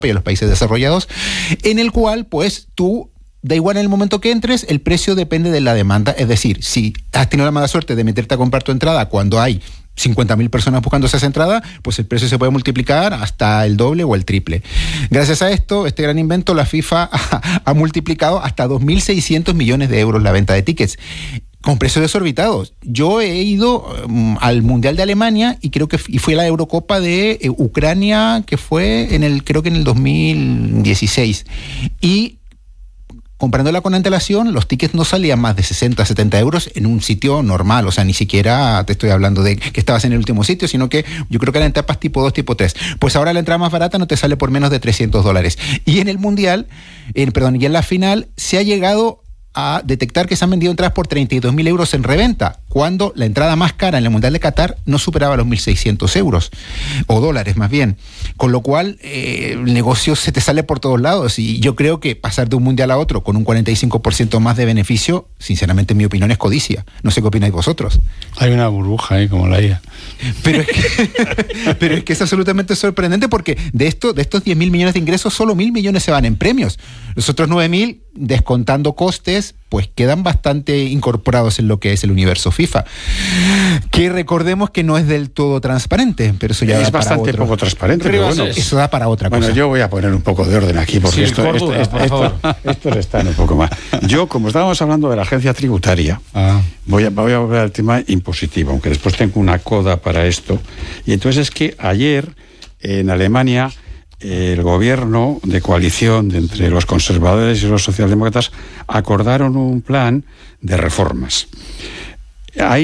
y a los países desarrollados, en el cual pues tú, da igual en el momento que entres, el precio depende de la demanda. Es decir, si has tenido la mala suerte de meterte a comprar tu entrada cuando hay 50.000 personas buscando esa entrada, pues el precio se puede multiplicar hasta el doble o el triple. Gracias a esto, este gran invento, la FIFA ha multiplicado hasta 2.600 millones de euros la venta de tickets, con precios desorbitados. Yo he ido al Mundial de Alemania y creo que fue la Eurocopa de Ucrania, que fue creo que en el 2016. Y comprándola con antelación, los tickets no salían más de 60, 70 euros en un sitio normal. O sea, ni siquiera te estoy hablando de que estabas en el último sitio, sino que yo creo que eran etapas tipo 2, tipo 3. Pues ahora la entrada más barata no te sale por menos de $300. Y en el Mundial, y en la final, se ha llegado a detectar que se han vendido entradas por 32.000 euros en reventa, cuando la entrada más cara en el Mundial de Qatar no superaba los 1.600 euros, o dólares más bien, con lo cual el negocio se te sale por todos lados, y yo creo que pasar de un Mundial a otro con un 45% más de beneficio, sinceramente en mi opinión es codicia. No sé qué opináis vosotros. Hay una burbuja ahí como la IA. Pero es que es absolutamente sorprendente, porque de estos 10.000 millones de ingresos, solo 1.000 millones se van en premios. Los otros 9.000, descontando costes, pues quedan bastante incorporados en lo que es el universo FIFA, que recordemos que no es del todo transparente, pero eso ya es bastante poco transparente, pero bueno, eso da para otra cosa. Bueno, yo voy a poner un poco de orden aquí, porque sí, esto está un poco mal. Yo, como estábamos hablando de la agencia tributaria, voy a volver al tema impositivo, aunque después tengo una coda para esto. Y entonces es que ayer en Alemania el gobierno de coalición de entre los conservadores y los socialdemócratas acordaron un plan de reformas. Hay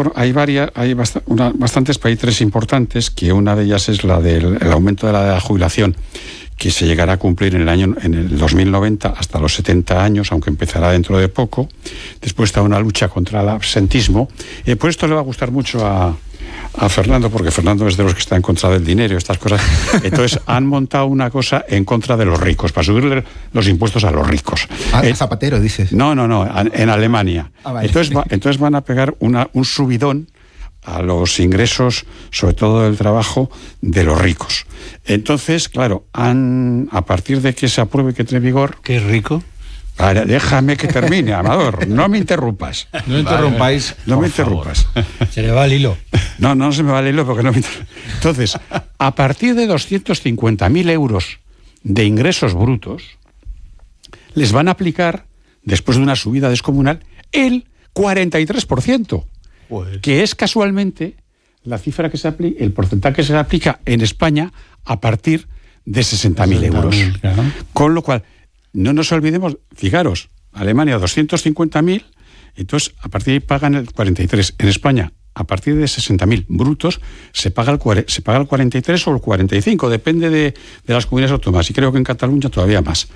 bastantes, pero hay tres importantes, que una de ellas es la del aumento de la edad de jubilación, que se llegará a cumplir en el 2090 hasta los 70 años, aunque empezará dentro de poco. Después está una lucha contra el absentismo. Por esto le va a gustar mucho a Fernando, porque Fernando es de los que está en contra del dinero y estas cosas. Entonces han montado una cosa en contra de los ricos, para subirle los impuestos a los ricos. Zapatero, dices. No, en Alemania. Vale. Entonces van a pegar un subidón a los ingresos, sobre todo del trabajo, de los ricos. Entonces, claro, a partir de que se apruebe, que entre en vigor... ¿Qué es rico? Ahora, déjame que termine, Amador, no me interrumpas. No interrumpáis. No me interrumpas. Se le va el hilo. No se me va el hilo porque no me interrumpas. Entonces, a partir de 250.000 euros de ingresos brutos, les van a aplicar, después de una subida descomunal, el 43%, que es casualmente la cifra que se aplica, el porcentaje que se le aplica en España a partir de 60.000 euros. Claro. Con lo cual, no nos olvidemos, fijaros, Alemania 250.000, entonces a partir de ahí pagan el 43%. En España, a partir de 60.000 brutos, se paga el 43 o el 45, depende de las comunidades autónomas, y creo que en Cataluña todavía más.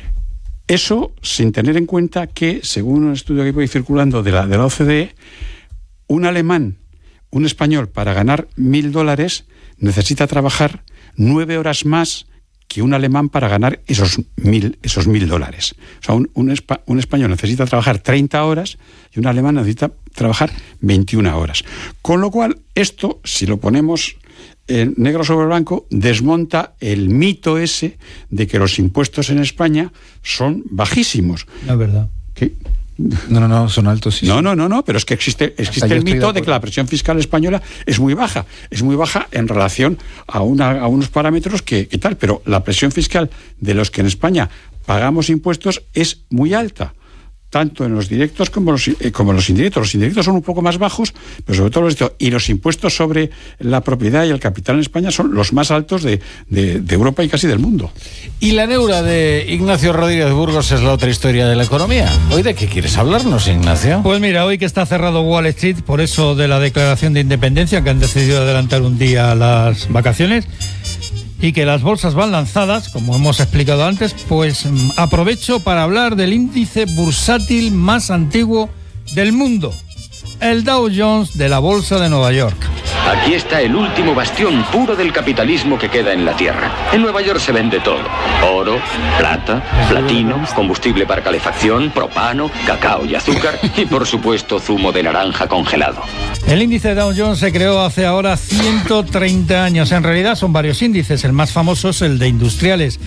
Eso sin tener en cuenta que, según un estudio que voy circulando de la OCDE, un alemán, un español, para ganar $1.000 necesita trabajar 9 horas más que un alemán para ganar esos $1.000. O sea, un español necesita trabajar 30 horas y un alemán necesita trabajar 21 horas. Con lo cual, esto, si lo ponemos negro sobre blanco, desmonta el mito ese de que los impuestos en España son bajísimos. No es verdad. ¿Qué? No, son altos. Sí. No, pero es que existe el mito de que la presión fiscal española es muy baja en relación a unos parámetros que tal, pero la presión fiscal de los que en España pagamos impuestos es muy alta, tanto en los directos como los indirectos. Los indirectos son un poco más bajos, pero sobre todo los impuestos sobre la propiedad y el capital en España son los más altos de Europa y casi del mundo. Y la neura de Ignacio Rodríguez Burgos es la otra historia de la economía. ¿Hoy de qué quieres hablarnos, Ignacio? Pues mira, hoy que está cerrado Wall Street, por eso de la declaración de independencia, que han decidido adelantar un día las vacaciones, y que las bolsas van lanzadas, como hemos explicado antes, pues aprovecho para hablar del índice bursátil más antiguo del mundo, el Dow Jones de la Bolsa de Nueva York. Aquí está el último bastión puro del capitalismo que queda en la Tierra. En Nueva York se vende todo: oro, plata, platino, combustible para calefacción, propano, cacao y azúcar y, por supuesto, zumo de naranja congelado. El índice Dow Jones se creó hace ahora 130 años. En realidad son varios índices. El más famoso es el de industriales,